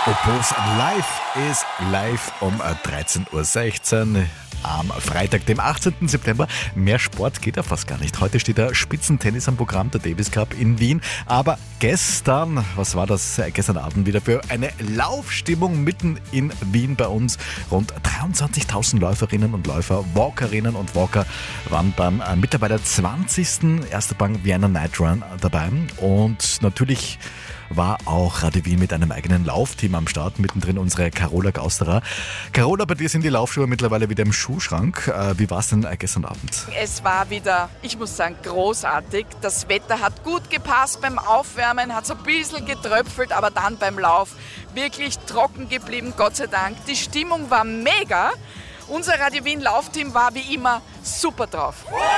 Opus Live ist live um 13.16 Uhr. Am Freitag, dem 18. September. Mehr Sport geht ja fast gar nicht. Heute steht der Spitzentennis am Programm, der Davis Cup in Wien. Aber gestern, was war das? Gestern Abend wieder für eine Laufstimmung mitten in Wien bei uns. Rund 23.000 Läuferinnen und Läufer, Walkerinnen und Walker waren beim mittlerweile 20. Erste Bank Vienna Night Run dabei. Und natürlich war auch Radio Wien mit einem eigenen Laufteam am Start. Mittendrin unsere Carola Gausterer. Carola, bei dir sind die Laufschuhe mittlerweile wieder im Schuhschrank. Wie war es denn gestern Abend? Es war wieder, ich muss sagen, großartig. Das Wetter hat gut gepasst beim Aufwärmen, hat so ein bisschen getröpfelt, aber dann beim Lauf wirklich trocken geblieben, Gott sei Dank. Die Stimmung war mega. Unser Radio Wien Laufteam war wie immer super drauf.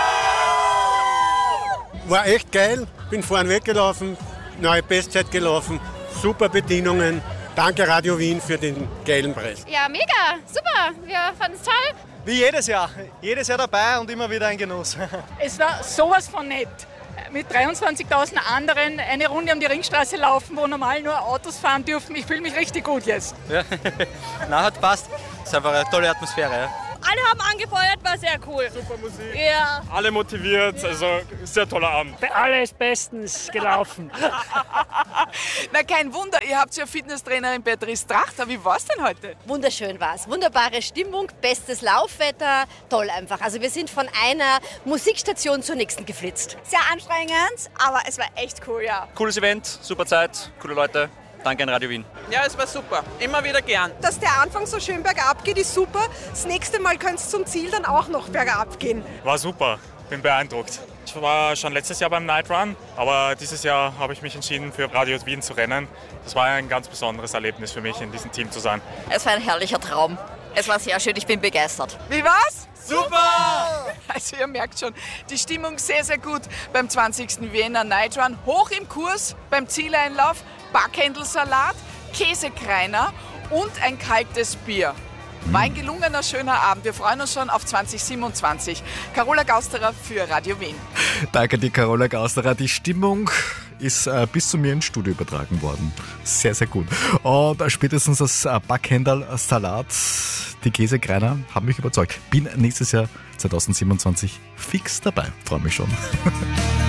War echt geil, bin vorne weggelaufen. Neue Bestzeit gelaufen, super Bedienungen. Danke Radio Wien für den geilen Preis. Ja, mega, super, wir fanden es toll. Wie jedes Jahr dabei und immer wieder ein Genuss. Es war sowas von nett. Mit 23.000 anderen eine Runde um die Ringstraße laufen, wo normal nur Autos fahren dürfen. Ich fühle mich richtig gut jetzt. Ja. Na, hat passt. Es ist einfach eine tolle Atmosphäre. Ja. Alle haben angefeuert, war sehr cool. Super Musik, Ja. alle motiviert, also sehr toller Abend. Alles bestens gelaufen. Na, kein Wunder, ihr habt ja Fitnesstrainerin Beatrice Trachter. Wie war es denn heute? Wunderschön war es. Wunderbare Stimmung, bestes Laufwetter, toll einfach. Also wir sind von einer Musikstation zur nächsten geflitzt. Sehr anstrengend, aber es war echt cool, ja. Cooles Event, super Zeit, coole Leute. Danke an Radio Wien. Ja, es war super. Immer wieder gern. Dass der Anfang so schön bergab geht, ist super. Das nächste Mal könnte es zum Ziel dann auch noch bergab gehen. War super, bin beeindruckt. Ich war schon letztes Jahr beim Night Run, aber dieses Jahr habe ich mich entschieden, für Radio Wien zu rennen. Das war ein ganz besonderes Erlebnis für mich, in diesem Team zu sein. Es war ein herrlicher Traum. Es war sehr schön, ich bin begeistert. Wie war's? Super! Also ihr merkt schon, die Stimmung sehr, sehr gut beim 20. Vienna Night Run. Hoch im Kurs beim Zieleinlauf, Backhändelsalat, Käsekreiner und ein kaltes Bier. War ein gelungener, schöner Abend. Wir freuen uns schon auf 2027. Carola Gausterer für Radio Wien. Danke dir, Carola Gausterer. Die Stimmung ist bis zu mir ins Studio übertragen worden. Sehr, sehr gut. Und spätestens das Backhändelsalat, die Käsekreiner haben mich überzeugt. Bin nächstes Jahr 2027 fix dabei. Freue mich schon.